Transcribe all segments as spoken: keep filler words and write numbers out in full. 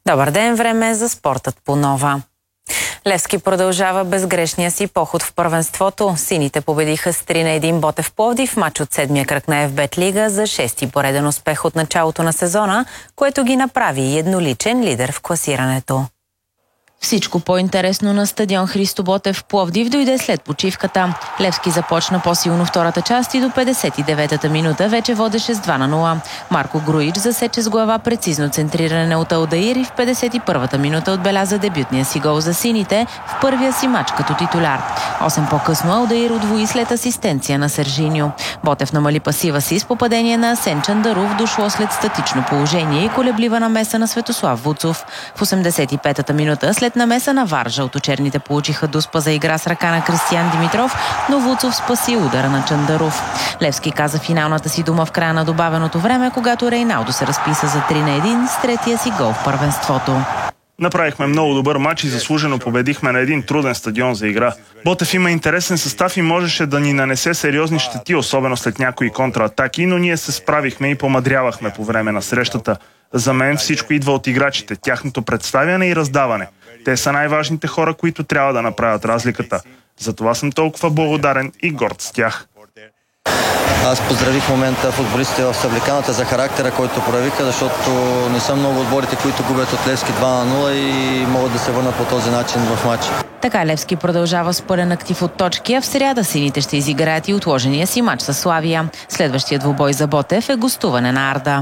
Добър ден, време е за спортът по Нова. Левски продължава безгрешния си поход в първенството. Сините победиха с три на един Ботев Пловдив в мач от седмия кръг на еф-бет лига за шести пореден успех от началото на сезона, което ги направи едноличен лидер в класирането. Всичко по-интересно на стадион Христо Ботев Пловдив дойде след почивката. Левски започна по-силно втората част и до петдесет и деветата минута вече водеше с два на нула. Марко Груич засече с глава прецизно центриране от Алдаир и в петдесет и първата минута отбеляза дебютния си гол за сините в първия си мач като титуляр. Осем по-късно Алдаир удвои след асистенция на Сержиньо. Ботев намали пасива си с попадение на Асен Чандаров, дошло след статично положение и колеблива намеса на Светослав Вуцов. В осемдесет и петата минута след намеса на ВАР жълточерните получиха дуспа за игра с ръка на Кристиян Димитров, но Вуцов спаси удара на Чандаров. Левски каза финалната си дума в края на добавеното време, когато Рейналдо се разписа за три на един с третия си гол в първенството. Направихме много добър матч и заслужено победихме на един труден стадион за игра. Ботев има интересен състав и можеше да ни нанесе сериозни щети, особено след някои контратаки, но ние се справихме и помадрявахме по време на срещата. За мен всичко идва от играчите, тяхното представяне и раздаване. Те са най-важните хора, които трябва да направят разликата. Затова съм толкова благодарен и горд с тях. Аз поздравих в момента футболистите в Съблеканата за характера, който проявиха, защото не са много отборите, които губят от Левски два на нула и могат да се върнат по този начин в матча. Така Левски продължава с пълен актив от точки, а в сряда сините ще изиграят и отложения си матч със Славия. Следващият двубой за Ботев е гостуване на Арда.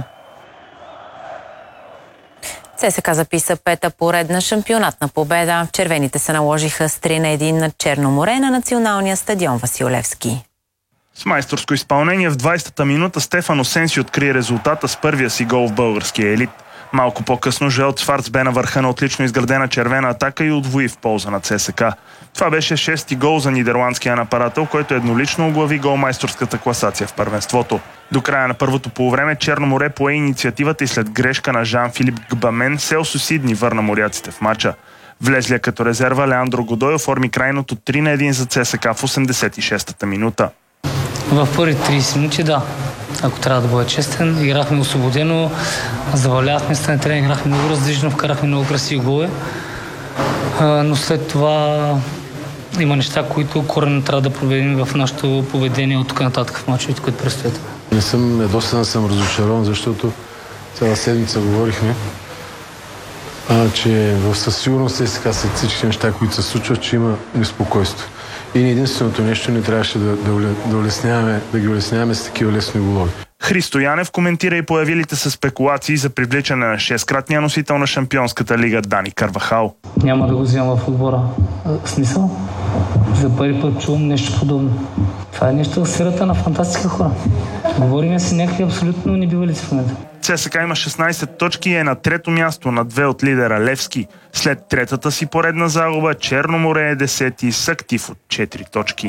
ЦСКА записа пета поредна шампионатна победа. Червените се наложиха с три на един над Черно море на националния стадион Васил Левски. С майсторско изпълнение в двадесетата минута Стефан Осенси откри резултата с първия си гол в българския елит. Малко по-късно Жълт Шварц бе на върха на отлично изградена червена атака и удвои в полза на ЦСКА. Това беше шести гол за нидерландския нападател, който еднолично оглави голмайсторската класация в първенството. До края на първото полувреме Черно море пое инициативата и след грешка на Жан-Филип Гбамен Селсо Сидни върна моряците в мача. Влезлия като резерва Леандро Годой оформи крайното три на един за ЦСКА в осемдесет и шестата минута. В първите тридесет минути, да. Ако трябва да бъда честен, играхме освободено, завалявахме страни тренинг, играхме много раздвижно, вкарахме много красиви голове. Но след това има неща, които коренно трябва да променим в нашето поведение от тук нататък в мачовете, които предстоят. Не съм недостатъчно, съм разочарован, защото цяла седмица говорихме, а, че със сигурност е сега след всички неща, които се случват, че има безпокойство. И единственото нещо не трябваше да, да, да, улесняваме, да ги улесняваме с такива лесни голови. Христо Янев коментира и появилите се спекулации за привличане на шесткратния носител на Шампионската лига Дани Карвахал. Няма да го взема в отбора. Смисъл? За първи път чувам нещо подобно. Това е нещо в сферата на фантастика, хора. Говорим си някакви абсолютно небивалици в момента. ЦСКА има шестнадесет точки и е на трето място на две от лидера Левски. След третата си поредна загуба Черно море е десети с актив от четири точки.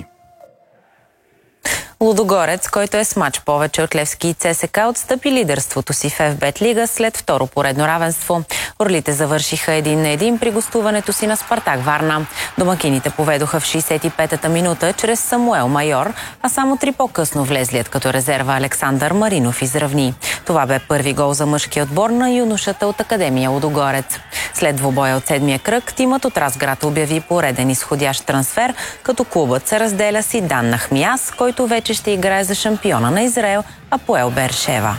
Лудогорец, който е с мач повече от Левски и ЦСКА, отстъпи лидерството си в еф-бет лига след второ поредно равенство. Орлите завършиха един на един при гостуването си на Спартак Варна. Домакините поведоха в шейсет и петата минута чрез Самуел Майор, а само три по-късно влезлият като резерва Александър Маринов изравни. Това бе първи гол за мъжкия отбор на юношата от Академия Лудогорец. След двубоя от седмия кръг, тимът от Разград обяви пореден изходящ трансфер, като клубът се разделя с Идан Нахмияс, който вече ще играе за шампиона на Израел Апоел Бершева.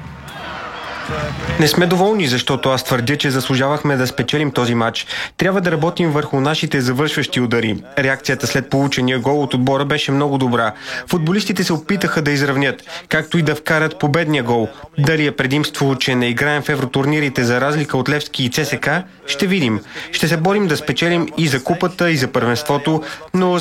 Не сме доволни, защото аз твърдя, че заслужавахме да спечелим този матч. Трябва да работим върху нашите завършващи удари. Реакцията след получения гол от отбора беше много добра. Футболистите се опитаха да изравнят, както и да вкарат победния гол. Дали е предимство, че не играем в евротурнирите за разлика от Левски и ЦСКА, ще видим. Ще се борим да спечелим и за купата, и за първенството, но